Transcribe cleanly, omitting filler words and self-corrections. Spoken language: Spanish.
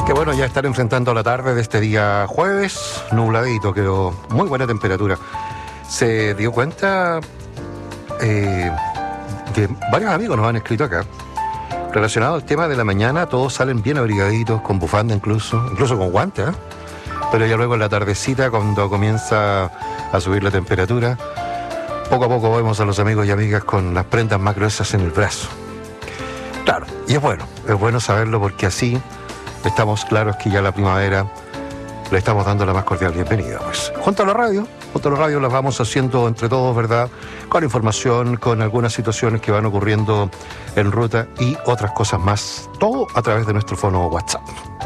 Qué bueno ya estar enfrentando la tarde de este día jueves, nubladito, quedó muy buena temperatura. Se dio cuenta que varios amigos nos han escrito acá, relacionado al tema de la mañana, todos salen bien abrigaditos, con bufanda incluso con guantes, ¿eh? Pero ya luego en la tardecita, cuando comienza a subir la temperatura, poco a poco vemos a los amigos y amigas con las prendas más gruesas en el brazo. Claro, y es bueno saberlo porque así estamos claros que ya la primavera le estamos dando la más cordial bienvenida. Pues junto a la radio las vamos haciendo entre todos, ¿verdad? Con información, con algunas situaciones que van ocurriendo en ruta y otras cosas más. Todo a través de nuestro fono WhatsApp.